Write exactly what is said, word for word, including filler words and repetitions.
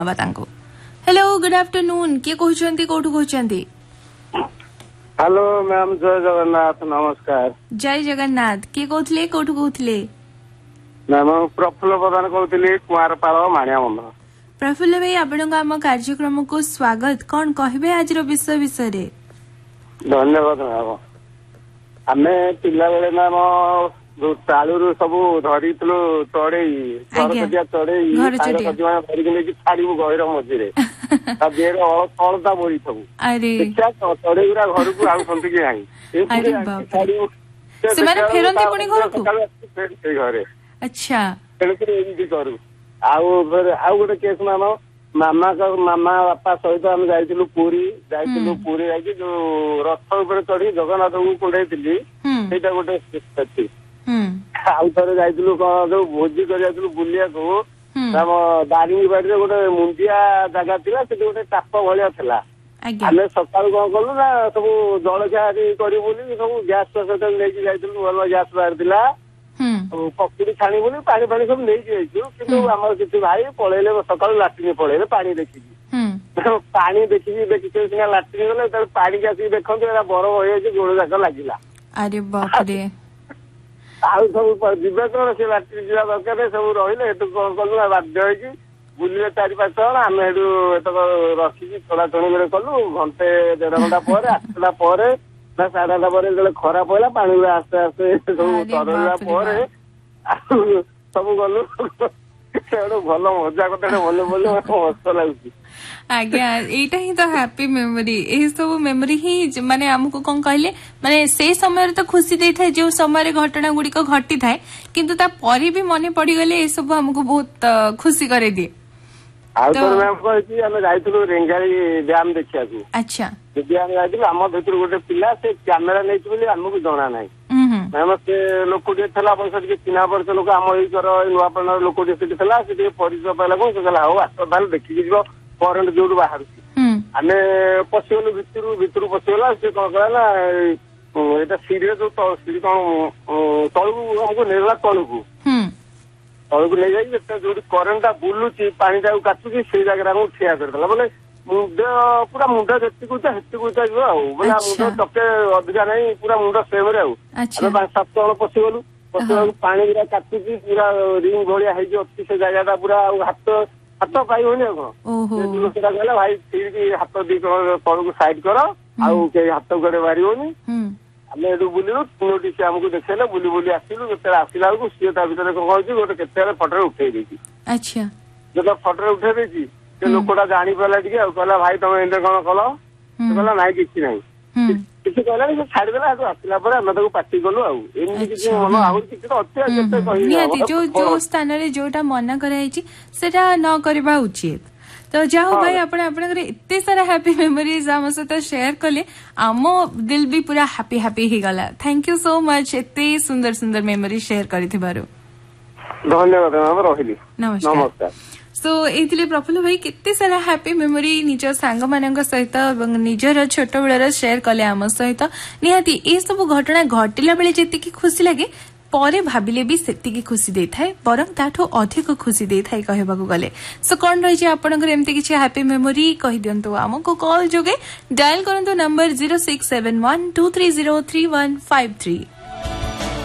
Hello good afternoon किए कहते कौटू कहते हेलो मैम जय जगन्नाथ नमस्कार जय जगन्नाथ किए कहते कौटू कहते मैम प्रफुल्ल प्रधान कहते कुआरपाड़ माणिया बंध प्रफुल्ल भाई आपण आम कार्यक्रम को स्वागत कौन कहे आज विषय विषय धन्यवाद मैम आम पिला बेले मैम चालू सब धरी चढ़ई घरचटिया चढ़ई धरिकी छाड़ू गहिर मझे अलता बोरी सब चढ़ई गुरा घर को आउंट कि घरे अच्छा एमती करू आउ गोटे केस मान मामा मामा बापा सहित आम जाइलु पुरी जाइलु पुरी जाकि जो रथ उपर चढ़ी जगन्नाथ को कुंडई ସେଇଟା ଗୋଟେ ଅଛି ଆଉ ଥରେ ଯାଇଥିଲୁ କଣ ଯୋଉ ଭୋଜି କରି ଯାଇଥିଲୁ ବୁଲିବାକୁ ଆମ ଦାରିଙ୍ଗି ବାଡିରେ ଗୋଟେ ମୁଣ୍ଡିଆ ଜାଗା ଥିଲା ସେଠି ଗୋଟେ ଚାପ ଭଳିଆ ଥିଲା ଆମେ ସକାଳୁ କଣ କଲୁ ନା ସବୁ ଜଳଖିଆ କରିବୁ ବୋଲି ସବୁ ଗ୍ୟାସ ସହିତ ନେଇକି ଯାଇଥିଲୁ ଭଲ ଗ୍ୟାସ ବାହାରିଥିଲା ପକୁଡି ଛାଣି ବୋଲି ପାଣି ଫାଣି ସବୁ ନେଇକି ଯାଇଛୁ କିନ୍ତୁ ଆମର କିଛି ଭାଇ ପଳେଇଲେ ସକାଳୁ ଲାଟ୍ରିନ୍ ପଳେଇଲେ ପାଣି ଦେଖିକି ପାଣି ଦେଖିକି ଦେଖିକି ସିନା ଲାଟ୍ରିନ୍ ଗଲେ ଯେତେବେଳେ ପାଣିକି ଆସିକି ଦେଖନ୍ତୁ ଏଟା ବରଫ ହେଇଯାଇଛି ଗୋଡ ଯାକ ଲାଗିଲା ଆରେ ବାପରେ ଆଉ ସବୁ ଯିବେ କଣ ସେ ଲାଟ୍ରିନ୍ ଯିବା ଦରକାର ସବୁ ରହିଲେ ଏଠୁ କଣ କଲୁ ନା ବାଧ୍ୟ ହେଇକି ବୁଲିଲେ ଚାରି ପାଞ୍ଚ ଜଣ ଆମେ ଏଠୁ ଏତକ ରଖିକି ଚଳାଚଳି ବେଳେ କଲୁ ଘଣ୍ଟେ ଦେଢ ଘଣ୍ଟା ପରେ ଆସିଲା ପରେ ନା ସାଢେ ଆଠଟା ପରେ ଯେତେବେଳେ ଖରା ପଇଲା ପାଣି ଗୁଡା ଆସ୍ତେ ଆସ୍ତେ ସବୁ ତରଳିଲା ପରେ ଆଉ ସବୁ ଗଲୁ ଗୋଟେ ଭଲ ମଜା କଥା ମନେ ପଡିଲେ ମସ୍ତ ଲାଗୁଛି आज्ञा एटा ही तो हैप्पी मेमोरी यही सब मेमोरी ही माने हमको कौन कहले माने से समय तो खुशी दे था जो समय घटना गुड़िक घटी थाए किंतु ता परी भी मने पड़ी गले ये सब हमको बहुत खुशी करे दिए रेंगाली डैम देखा अच्छा आम भर गोटे पिला से कैमेरा नहीं आमको जना ना मैम से लोक बस चिन्ह परिचय लोक आम नुआपड़ा लोक परिचय पाला कौन से हौ आस देखिकी जीव करेन्ट जो बाहर आम पशिगलु भितर भितर पशिगला सी कौन कला ना सीढ़ी जो सीढ़ी कौन तलू हमको नेला तलू तलू नहीं जाए जो करेन्टा बुलूची पानी काटुची से जगह ठिया करदेला बोले मुंड पूरा मुंड जी उचा हेती उचा जीव बोले मुंड टके अधिका नहीं पूरा मुंड सेम रे पांच सात जन पशिगलु पशिगला पानी गुरा काटुची पूरा रिंग भाया होती से जगह पूरा हाथ हाथ पाई होनी कौन कहला भाई ठीक हाथ दी तलू साइड कर आउ हाथ गोड़े बाहर आम एटू बुलू तिनोटी सी आमको देखा बुली बुली आसलु जो आसला बेलू सी भर कौन कह गोटे केते फटो उठे अच्छा जो फटो उठे देती से लोकटा जानी पाला टे कहला भाई तुम एंड कौन कल कहला ना कि ना किसी कहला छाड़देला आसला आम पार्टी कलु निहाती जो जो स्थान जोटा मना कराई सेटा न करबा उचित तो जाओ भाई आपण आपण एते सारा हैप्पी मेमोरीज आम सहित शेयर कले आम दिल भी पूरा हैप्पी हैप्पी ही गला थैंक यू सो मच एते सुंदर सुंदर मेमोरी शेयर करिथिबारु धन्यवाद मैम रहिली नमस्कार सो एथिले प्रफुल्ल भाई केते सारा हैप्पी मेमोरी निज सांग मानक सहित निजर छोट बेलर शेयर कले आम सहित निहाती ए सब घटना घटिला बेले जेतिकी खुशी लगे परे भाबिले भी सेतिकी खुशी दे थाए बरं ताठो अधिक खुशी दे थाए कहबाकू गले सो कोन रही आपनकर एमती किछि हैप्पी मेमोरी कहि दियंतु हमको कॉल जोगे डायल करंतु number zero six seven one two three zero three one five three.